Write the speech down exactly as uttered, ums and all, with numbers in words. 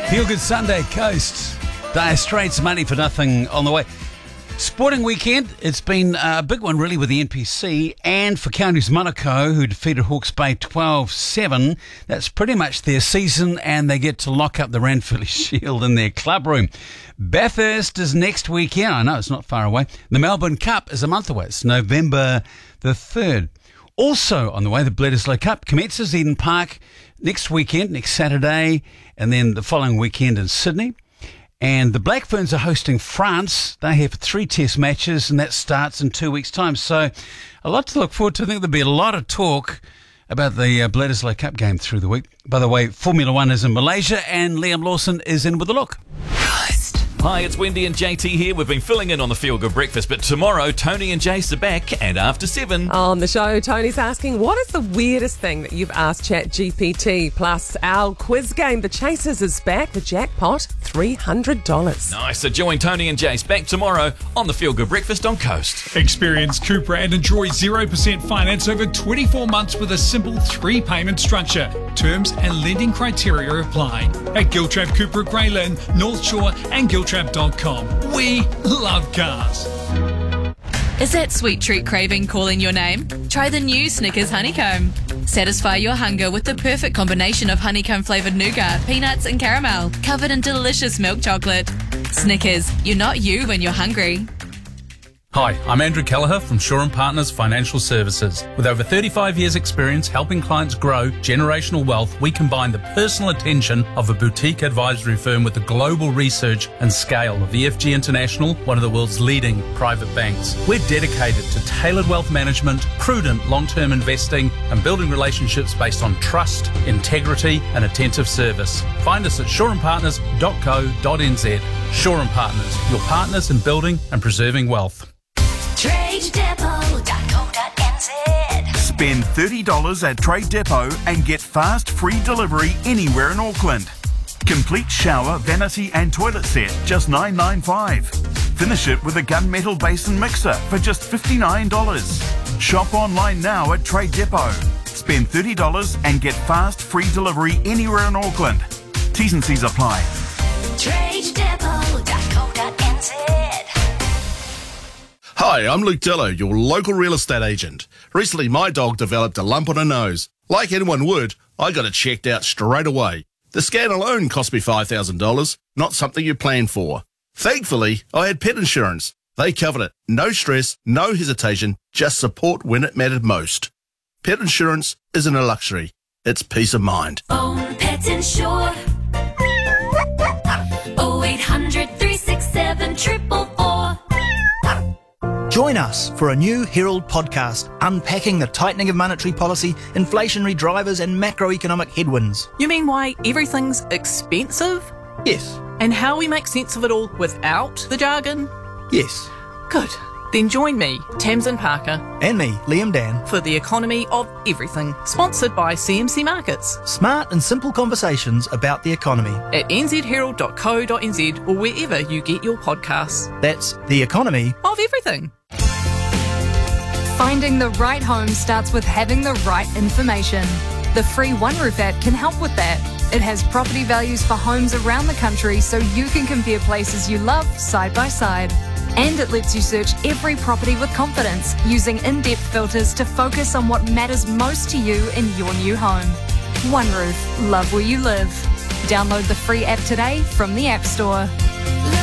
Feel Good Sunday, Coast. Dire Straits, Money for Nothing on the way. Sporting weekend, it's been a big one really with the N P C and for Counties Monaco, who defeated Hawke's Bay twelve seven. That's pretty much their season, and they get to lock up the Ranfurly Shield in their club room. Bathurst is next weekend. I know it's not far away. The Melbourne Cup is a month away. It's November the third. Also on the way, the Bledisloe Cup commences Eden Park next weekend, next Saturday, and then the following weekend in Sydney. And the Black Ferns are hosting France. They have three test matches, and that starts in two weeks' time. So a lot to look forward to. I think there'll be a lot of talk about the uh, Bledisloe Cup game through the week. By the way, Formula One is in Malaysia, and Liam Lawson is in with a look. Hi, it's Wendy and J T here. We've been filling in on the Feel Good Breakfast, but tomorrow Tony and Jace are back, and after seven. On the show, Tony's asking, what is the weirdest thing that you've asked ChatGPT? Plus, our quiz game, The Chasers, is back. The jackpot, three hundred dollars. Nice. So join Tony and Jace back tomorrow on the Feel Good Breakfast on Coast. Experience Cupra and enjoy zero percent finance over twenty-four months with a simple three-payment structure. Terms and lending criteria apply. At Giltrap Cupra Greyland, North Shore and Giltrap dot com. We love cars. Is that sweet treat craving calling your name? Try the new Snickers Honeycomb. Satisfy your hunger with the perfect combination of honeycomb flavoured nougat, peanuts and caramel, covered in delicious milk chocolate. Snickers, you're not you when you're hungry. Hi, I'm Andrew Kelleher from Shaw and Partners Financial Services. With over thirty-five years experience helping clients grow generational wealth, we combine the personal attention of a boutique advisory firm with the global research and scale of E F G International, one of the world's leading private banks. We're dedicated to tailored wealth management, prudent long-term investing, and building relationships based on trust, integrity, and attentive service. Find us at shaw and partners dot co dot n z. Shaw and Partners, your partners in building and preserving wealth. trade depot dot co dot n z. Spend thirty dollars at Trade Depot and get fast free delivery anywhere in Auckland. Complete shower, vanity and toilet set, just nine ninety-five. Finish it with a gunmetal basin mixer for just fifty-nine dollars. Shop online now at Trade Depot. Spend thirty dollars and get fast free delivery anywhere in Auckland. T's and C's apply. trade depot dot co dot n z. Hi, I'm Luke Dillo, your local real estate agent. Recently, my dog developed a lump on her nose. Like anyone would, I got it checked out straight away. The scan alone cost me five thousand dollars, not something you plan for. Thankfully, I had pet insurance. They covered it. No stress, no hesitation, just support when it mattered most. Pet insurance isn't a luxury. It's peace of mind. Own Pet Insure. oh eight hundred, three six seven, four four four. Join us for a new Herald podcast unpacking the tightening of monetary policy, inflationary drivers and macroeconomic headwinds. You mean why everything's expensive? Yes. And how we make sense of it all without the jargon? Yes. Good. Then join me, Tamsin Parker. And me, Liam Dan. For the economy of everything. Sponsored by C M C Markets. Smart and simple conversations about the economy. At n z herald dot co dot n z or wherever you get your podcasts. That's the economy of everything. Finding the right home starts with having the right information. The free OneRoof app can help with that. It has property values for homes around the country so you can compare places you love side by side. And it lets you search every property with confidence, using in-depth filters to focus on what matters most to you in your new home. OneRoof, love where you live. Download the free app today from the App Store.